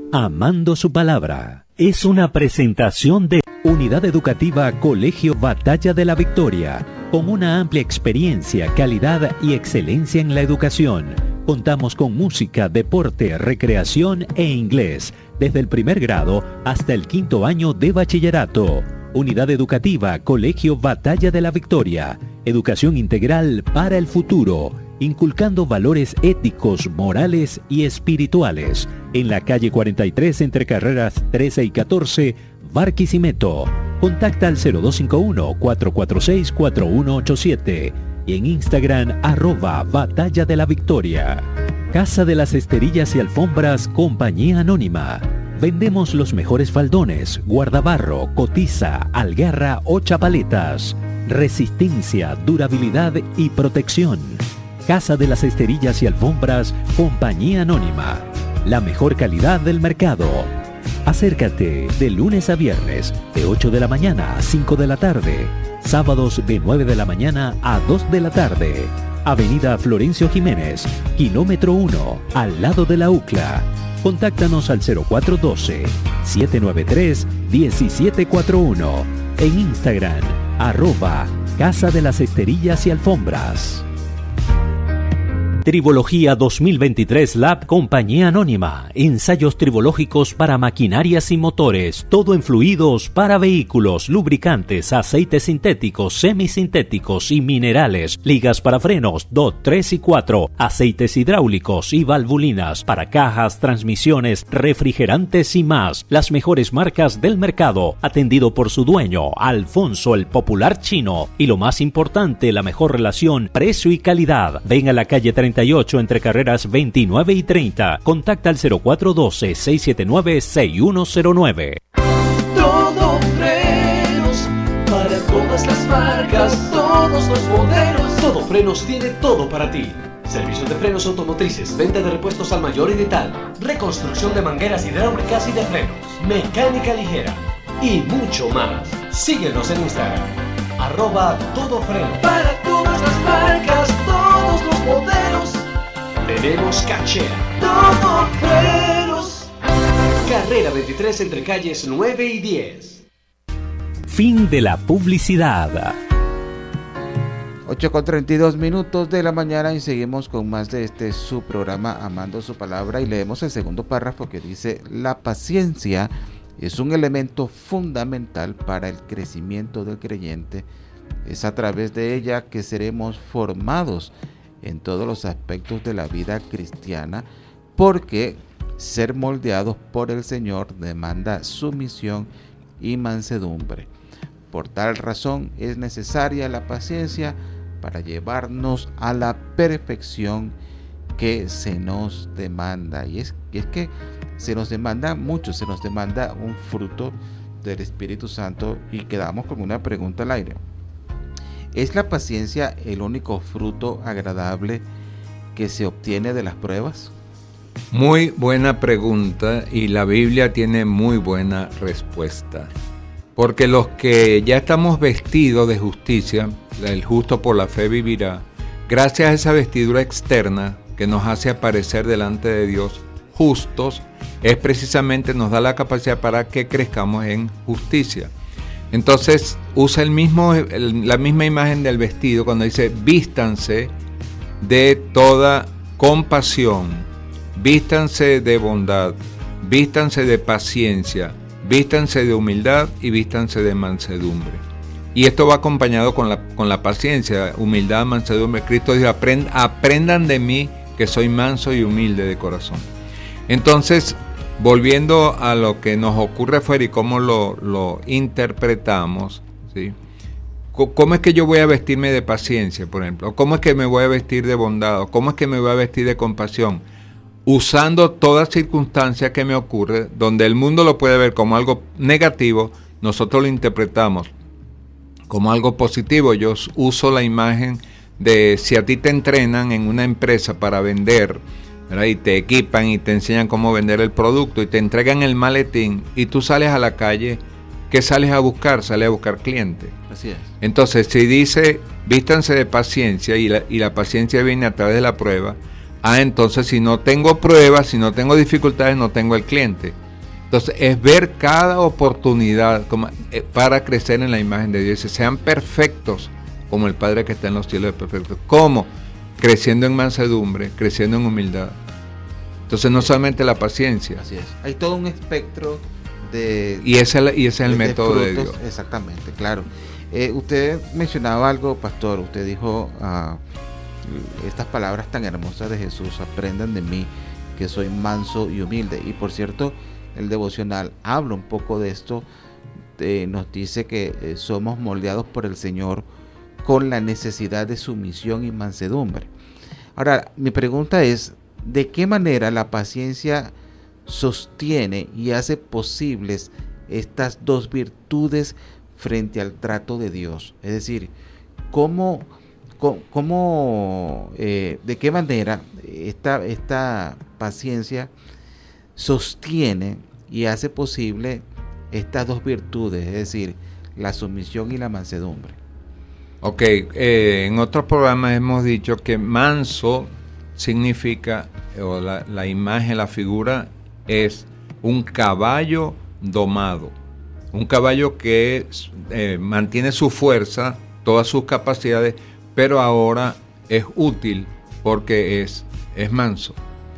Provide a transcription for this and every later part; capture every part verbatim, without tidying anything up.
Amando su palabra es una presentación de Unidad Educativa Colegio Batalla de la Victoria, con una amplia experiencia, calidad y excelencia en la educación. Contamos con música, deporte, recreación e inglés, desde el primer grado hasta el quinto año de bachillerato. Unidad Educativa Colegio Batalla de la Victoria, educación integral para el futuro, inculcando valores éticos, morales y espirituales. En la calle cuarenta y tres, entre carreras trece y catorce, Barquisimeto. Contacta al cero dos cinco uno, cuatro cuatro seis, cuatro uno ocho siete y en Instagram arroba Batalla de la Victoria. Casa de las Esterillas y Alfombras, Compañía Anónima. Vendemos los mejores faldones, guardabarro, cotiza, algarra o chapaletas. Resistencia, durabilidad y protección. Casa de las Esterillas y Alfombras, Compañía Anónima. La mejor calidad del mercado. Acércate de lunes a viernes, de ocho de la mañana a cinco de la tarde. Sábados de nueve de la mañana a dos de la tarde. Avenida Florencio Jiménez, kilómetro uno, al lado de la U C L A. Contáctanos al cero cuatro uno dos, siete nueve tres, uno siete cuatro uno. En Instagram, arroba Casa de las Esterillas y Alfombras. Tribología dos mil veintitrés Lab Compañía Anónima. Ensayos tribológicos para maquinarias y motores. Todo en fluidos para vehículos, lubricantes, aceites sintéticos, semisintéticos y minerales. Ligas para frenos D O T tres y cuatro. Aceites hidráulicos y valvulinas para cajas, transmisiones, refrigerantes y más. Las mejores marcas del mercado. Atendido por su dueño, Alfonso el Popular Chino. Y lo más importante, la mejor relación precio y calidad. Ven a la calle treinta y ocho, entre carreras veintinueve y treinta. Contacta al cero cuatro uno dos, seis siete nueve, seis uno cero nueve. Todo frenos, para todas las marcas, todos los modelos. Todo Frenos tiene todo para ti. Servicios de frenos automotrices, venta de repuestos al mayor y de tal, reconstrucción de mangueras hidráulicas y de frenos, mecánica ligera y mucho más. Síguenos en Instagram, arroba Todo Frenos. Para todas las marcas, todos los modelos, tenemos cachea. Todo Frenos. Carrera veintitrés, entre calles nueve y diez. Fin de la publicidad. ocho con treinta y dos minutos de la mañana y seguimos con más de este su programa Amando su Palabra, y leemos el segundo párrafo que dice: la paciencia es un elemento fundamental para el crecimiento del creyente. Es a través de ella que seremos formados en todos los aspectos de la vida cristiana, porque ser moldeados por el Señor demanda sumisión y mansedumbre. Por tal razón es necesaria la paciencia para llevarnos a la perfección que se nos demanda. Y es, y es que se nos demanda mucho, se nos demanda un fruto del Espíritu Santo, y quedamos con una pregunta al aire. ¿Es la paciencia el único fruto agradable que se obtiene de las pruebas? Muy buena pregunta, y la Biblia tiene muy buena respuesta. Porque los que ya estamos vestidos de justicia, el justo por la fe vivirá, gracias a esa vestidura externa que nos hace aparecer delante de Dios justos, es precisamente nos da la capacidad para que crezcamos en justicia. Entonces usa el mismo, el, la misma imagen del vestido cuando dice: vístanse de toda compasión, vístanse de bondad, vístanse de paciencia, vístanse de humildad y vístanse de mansedumbre. Y esto va acompañado con la, con la paciencia, humildad, mansedumbre. Cristo dijo: Aprend, aprendan de mí, que soy manso y humilde de corazón. Entonces, volviendo a lo que nos ocurre afuera y cómo lo, lo interpretamos, ¿sí? ¿Cómo es que yo voy a vestirme de paciencia, por ejemplo? ¿Cómo es que me voy a vestir de bondad? ¿Cómo es que me voy a vestir de compasión? Usando toda circunstancia que me ocurre, donde el mundo lo puede ver como algo negativo, nosotros lo interpretamos como algo positivo. Yo uso la imagen de si a ti te entrenan en una empresa para vender, ¿verdad? Y te equipan y te enseñan cómo vender el producto y te entregan el maletín y tú sales a la calle, ¿qué sales a buscar? Sales a buscar clientes. Así es. Entonces, si dice vístanse de paciencia y la, y la paciencia viene a través de la prueba, Ah, entonces si no tengo pruebas, si no tengo dificultades, no tengo el cliente. Entonces es ver cada oportunidad como, eh, para crecer en la imagen de Dios. Y sean perfectos como el Padre que está en los cielos es perfecto. ¿Cómo? Creciendo en mansedumbre, creciendo en humildad. Entonces no solamente la paciencia. Así es. Hay todo un espectro de... Y ese, y ese es el de, método de, de frutos, Dios. Exactamente, claro. Eh, usted mencionaba algo, pastor. Usted dijo uh, estas palabras tan hermosas de Jesús: aprendan de mí, que soy manso y humilde. Y por cierto, el devocional habla un poco de esto. Eh, nos dice que eh, somos moldeados por el Señor con la necesidad de sumisión y mansedumbre. Ahora, mi pregunta es, ¿de qué manera la paciencia sostiene y hace posibles estas dos virtudes frente al trato de Dios? Es decir, ¿cómo, cómo, cómo eh, de qué manera esta, esta paciencia sostiene y hace posible estas dos virtudes, es decir, la sumisión y la mansedumbre? Ok, eh, en otros programas hemos dicho que manso significa, o la, la imagen, la figura es un caballo domado, un caballo que eh, mantiene su fuerza, todas sus capacidades, pero ahora es útil porque es, es manso.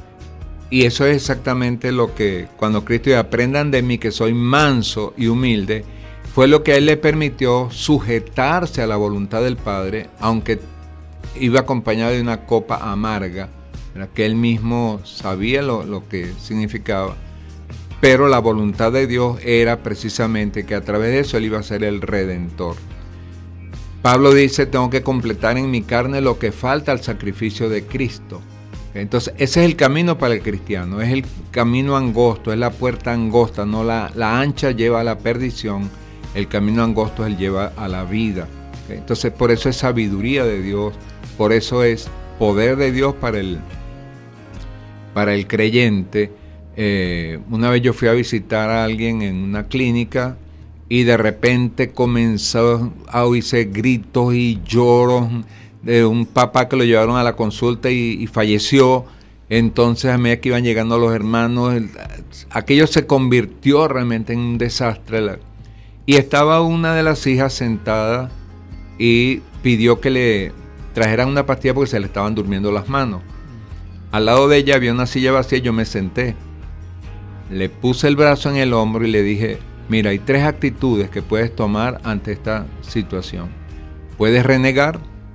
Y eso es exactamente lo que, cuando Cristo dice, aprendan de mí que soy manso y humilde, fue lo que a él le permitió sujetarse a la voluntad del Padre, aunque iba acompañado de una copa amarga, ¿verdad? Que él mismo sabía lo, lo que significaba, pero la voluntad de Dios era precisamente que a través de eso él iba a ser el Redentor. Pablo dice, tengo que completar en mi carne lo que falta al sacrificio de Cristo. Entonces ese es el camino para el cristiano, es el camino angosto, es la puerta angosta, no la, la ancha lleva a la perdición, el camino angosto él lleva a la vida. Entonces por eso es sabiduría de Dios, por eso es poder de Dios para el, para el creyente. Eh, una vez yo fui a visitar a alguien en una clínica y de repente comenzó a oírse gritos y lloros de un papá que lo llevaron a la consulta y, y falleció. Entonces a medida que iban llegando los hermanos, el, aquello se convirtió realmente en un desastre. Y estaba una de las hijas sentada y pidió que le trajeran una pastilla porque se le estaban durmiendo las manos. Al lado de ella había una silla vacía y yo me senté. Le puse el brazo en el hombro y le dije, mira, hay tres actitudes que puedes tomar ante esta situación. Puedes renegar,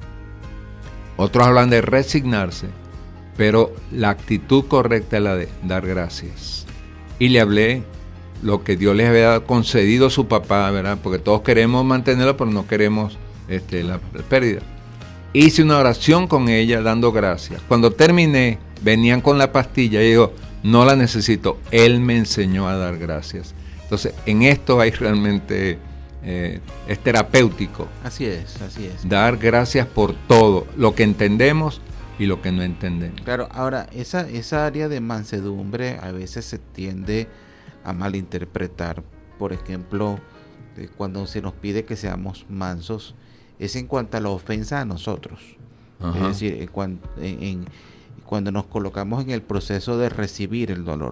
otros hablan de resignarse, pero la actitud correcta es la de dar gracias. Y le hablé lo que Dios les había concedido a su papá, ¿verdad? Porque todos queremos mantenerlo, pero no queremos este, la, la pérdida. Hice una oración con ella dando gracias. Cuando terminé, venían con la pastilla y digo, no la necesito. Él me enseñó a dar gracias. Entonces, en esto hay realmente, eh, es terapéutico. Así es, así es. Dar gracias por todo, lo que entendemos y lo que no entendemos. Claro, ahora, esa, esa área de mansedumbre a veces se tiende a malinterpretar. Por ejemplo, eh, cuando se nos pide que seamos mansos, es en cuanto a la ofensa a nosotros. Ajá. Es decir, en, cuan, en, en, cuando nos colocamos en el proceso de recibir el dolor.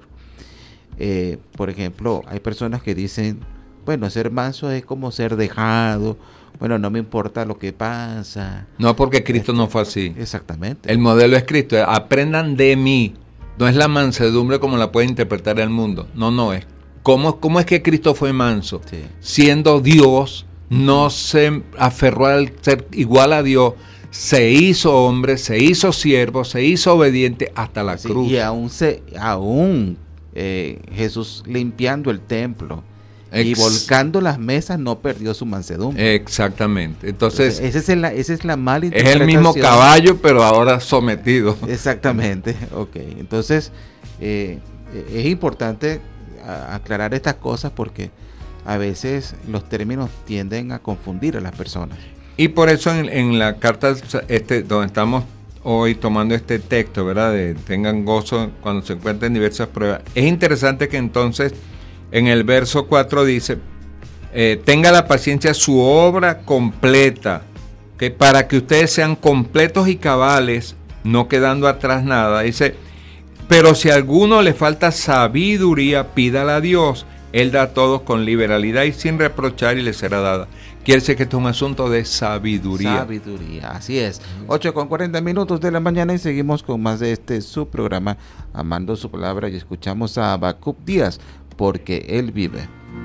Eh, por ejemplo, hay personas que dicen, bueno, ser manso es como ser dejado, bueno, no me importa lo que pasa. No, porque Cristo este, no fue así. Exactamente. El modelo es Cristo, aprendan de mí. No es la mansedumbre como la puede interpretar el mundo. No, no es. ¿Cómo, cómo es que Cristo fue manso? Sí. Siendo Dios, no se aferró al ser igual a Dios, se hizo hombre, se hizo siervo, se hizo obediente hasta la sí, cruz. Y aún, se, aún eh, Jesús limpiando el templo Ex- y volcando las mesas no perdió su mansedumbre. Exactamente. Entonces, Entonces esa es la, esa es la mala interpretación. Es el mismo caballo, pero ahora sometido. Exactamente. Ok. Entonces, eh, es importante aclarar estas cosas porque a veces los términos tienden a confundir a las personas. Y por eso en, en la carta este, donde estamos hoy tomando este texto, ¿verdad? De tengan gozo cuando se encuentren diversas pruebas. Es interesante que entonces en el verso cuatro dice, eh, tenga la paciencia su obra completa, que para que ustedes sean completos y cabales, no quedando atrás nada. Dice, pero si a alguno le falta sabiduría, pídala a Dios. Él da a todos con liberalidad y sin reprochar y le será dada. Quiere decir que esto es un asunto de sabiduría. Sabiduría, así es. ocho con cuarenta minutos de la mañana y seguimos con más de este su programa, Amando su Palabra, y escuchamos a Habacuc Díaz, porque Él vive.